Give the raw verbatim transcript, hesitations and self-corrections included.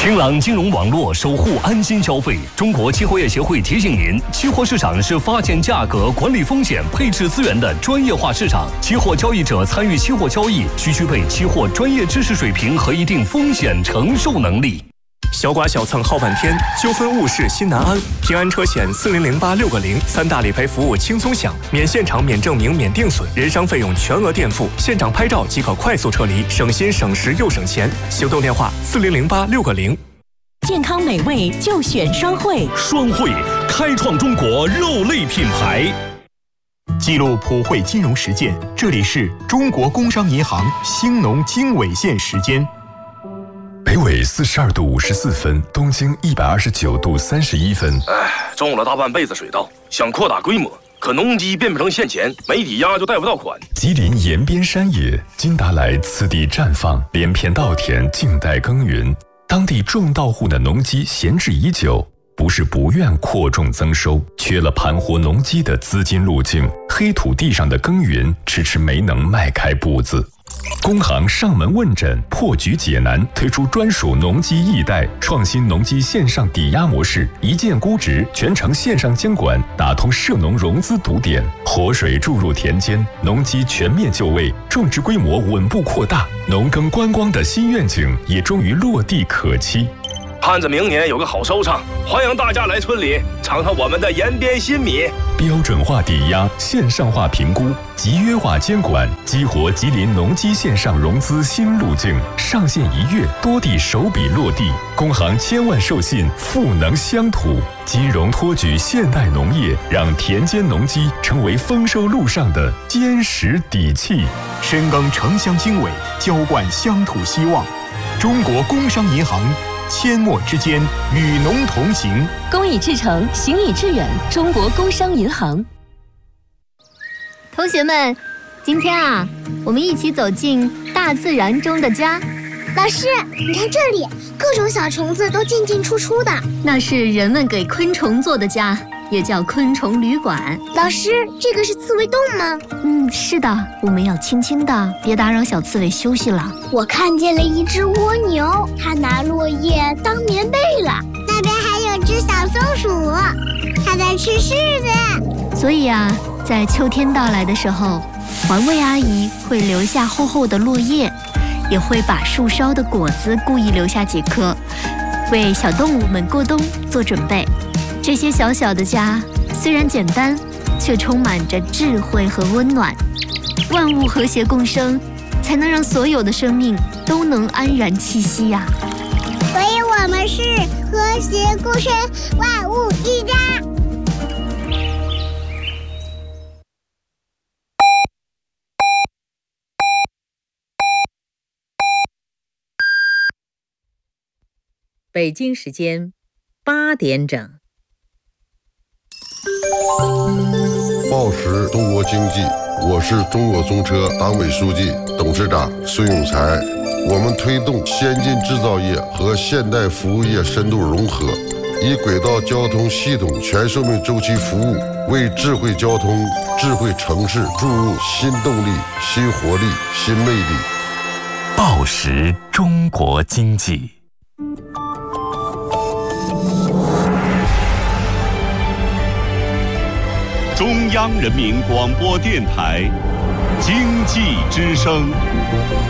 新浪金融网络守护安心消费。中国期货业协会提醒您，期货市场是发现价格、管理风险、配置资源的专业化市场。期货交易者参与期货交易，需具备期货专业知识水平和一定风险承受能力。 小剐小蹭耗半天，纠纷误事心难安。平安车险四零零八六个零，三大理赔服务轻松享，免现场、免证明、免定损，人伤费用全额垫付，现场拍照即可快速撤离，省心省时又省钱。行动电话四零零八六个零。 健康美味就选双汇， 双汇开创中国肉类品牌。 记录普惠金融实践，这里是中国工商银行兴农经纬线时间。 北纬四十二度五十四分，东经一百二十九度三十一分。 哎，种了大半辈子水稻，想扩大规模，可农机变不成现钱，没抵押就贷不到款。 吉林延边山野，金达莱此地绽放，连片稻田静待耕耘。当地种稻户的农机闲置已久，不是不愿扩种增收，缺了盘活农机的资金路径，黑土地上的耕耘迟迟没能迈开步子。工行上门问诊，破局解难，推出专属农机易贷创新农机线上抵押模式，一键估值，全程线上监管，打通涉农融资堵点，活水注入田间，农机全面就位，种植规模稳步扩大，农耕观光的新愿景也终于落地可期。 盼着明年有个好收场，欢迎大家来村里尝尝我们的延边新米。 标准化抵押，线上化评估，集约化监管，激活吉林农机线上融资新路径。上线一跃，多地首笔落地，工行千万授信，赋能乡土。金融托举现代农业，让田间农机成为丰收路上的坚实底气。 深耕城乡经纬，浇灌乡土希望。中国工商银行。阡陌之间，与农同行。 公以至诚，行以致远。中国工商银行。 同学们，今天啊，我们一起走进大自然中的家。 老师，你看这里，各种小虫子都进进出出的。 那是人们给昆虫做的家，也叫昆虫旅馆。 老师，这个是刺猬洞吗？ 嗯，是的，我们要轻轻的，别打扰小刺猬休息了。 我看见了一只蜗牛，它拿落叶当棉被了。那边还有只小松鼠，它在吃柿子。 所以啊，在秋天到来的时候，环卫阿姨会留下厚厚的落叶，也会把树梢的果子故意留下几颗，为小动物们过冬做准备。这些小小的家虽然简单，却充满着智慧和温暖。万物和谐共生，才能让所有的生命都能安然栖息呀、啊。 所以我们是和谐共生，万物一家。 北京时间八点整。 报时中国经济，我是中国中车党委书记、董事长孙永才。我们推动先进制造业和现代服务业深度融合，以轨道交通系统全生命周期服务，为智慧交通、智慧城市注入新动力、新活力、新魅力。 报时中国经济。 中央人民广播电台经济之声。